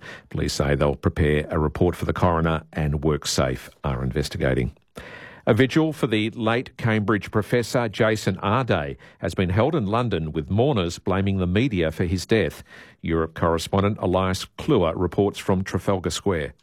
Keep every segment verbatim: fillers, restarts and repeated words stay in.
Police say they'll prepare a report for the coroner and WorkSafe are investigating. A vigil for the late Cambridge professor Jason Arday has been held in London, with mourners blaming the media for his death. Europe correspondent Elias Kluwer reports from Trafalgar Square.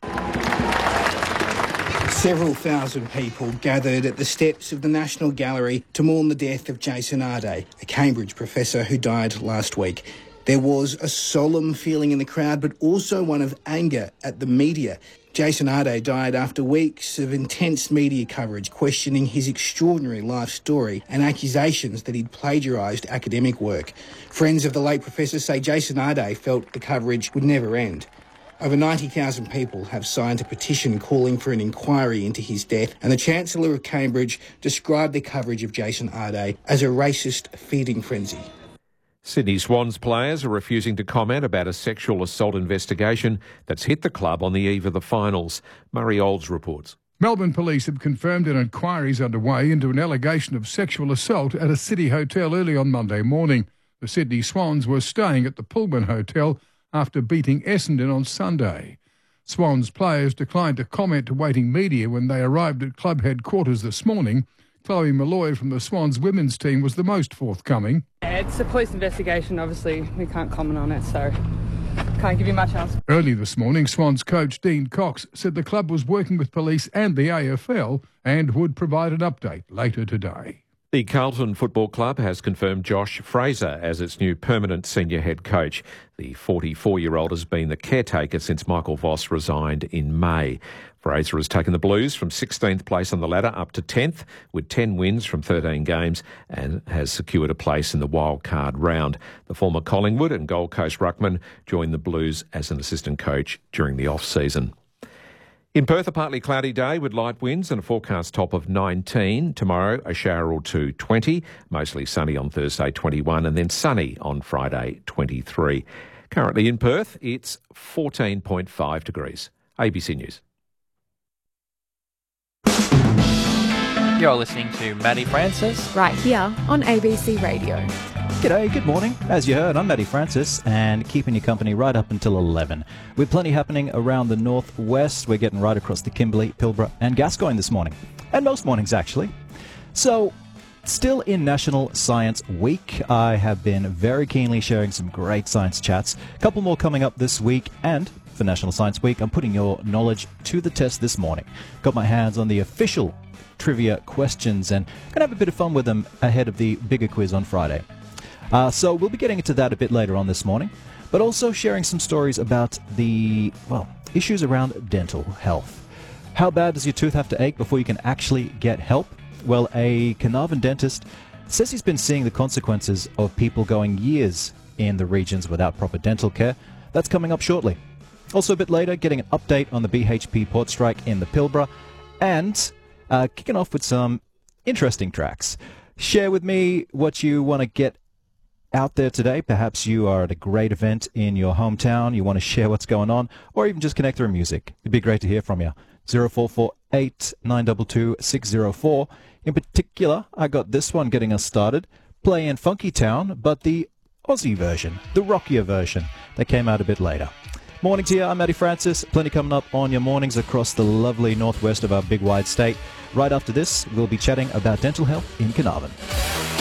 Several thousand people gathered at the steps of the National Gallery to mourn the death of Jason Arday, a Cambridge professor who died last week. There was a solemn feeling in the crowd, but also one of anger at the media. Jason Arday died after weeks of intense media coverage questioning his extraordinary life story and accusations that he'd plagiarised academic work. Friends of the late professor say Jason Arday felt the coverage would never end. Over ninety thousand people have signed a petition calling for an inquiry into his death, and the Chancellor of Cambridge described the coverage of Jason Arday as a racist feeding frenzy. Sydney Swans players are refusing to comment about a sexual assault investigation that's hit the club on the eve of the finals. Murray Olds reports. Melbourne police have confirmed an inquiry is underway into an allegation of sexual assault at a city hotel early on Monday morning. The Sydney Swans were staying at the Pullman Hotel after beating Essendon on Sunday. Swans players declined to comment to waiting media when they arrived at club headquarters this morning. Chloe Malloy from the Swans women's team was the most forthcoming. It's a police investigation, obviously. We can't comment on it, so can't give you much else. Early this morning, Swans coach Dean Cox said the club was working with police and the A F L and would provide an update later today. The Carlton Football Club has confirmed Josh Fraser as its new permanent senior head coach. The forty-four-year-old has been the caretaker since Michael Voss resigned in May. Fraser has taken the Blues from sixteenth place on the ladder up to tenth with ten wins from thirteen games and has secured a place in the wild card round. The former Collingwood and Gold Coast ruckman joined the Blues as an assistant coach during the off-season. In Perth, a partly cloudy day with light winds and a forecast top of nineteen. Tomorrow, a shower or two, twenty. Mostly sunny on Thursday, twenty-one, and then sunny on Friday, twenty-three. Currently in Perth, it's fourteen point five degrees. A B C News. You're listening to Maddie Francis. Right here on A B C Radio. G'day, good morning. As you heard, I'm Maddie Francis and keeping you company right up until eleven. With plenty happening around the northwest, we're getting right across the Kimberley, Pilbara and Gascoyne this morning. And most mornings, actually. So, still in National Science Week, I have been very keenly sharing some great science chats. A couple more coming up this week, and for National Science Week, I'm putting your knowledge to the test this morning. Got my hands on the official trivia questions and gonna have a bit of fun with them ahead of the bigger quiz on Friday. Uh, so we'll be getting into that a bit later on this morning, but also sharing some stories about the, well, issues around dental health. How bad does your tooth have to ache before you can actually get help? Well, a Carnarvon dentist says he's been seeing the consequences of people going years in the regions without proper dental care. That's coming up shortly. Also a bit later, getting an update on the B H P port strike in the Pilbara, and uh, kicking off with some interesting tracks. Share with me what you want to get out there today. Perhaps you are at a great event in your hometown, you want to share what's going on, or even just connect through music. It'd be great to hear from you. zero four four eight nine two two six zero four. In particular, I got this one getting us started, playing Funky Town, but the Aussie version, the rockier version, that came out a bit later. Morning to you, I'm Maddie Francis. Plenty coming up on your mornings across the lovely northwest of our big wide state. Right after this, we'll be chatting about dental health in Carnarvon.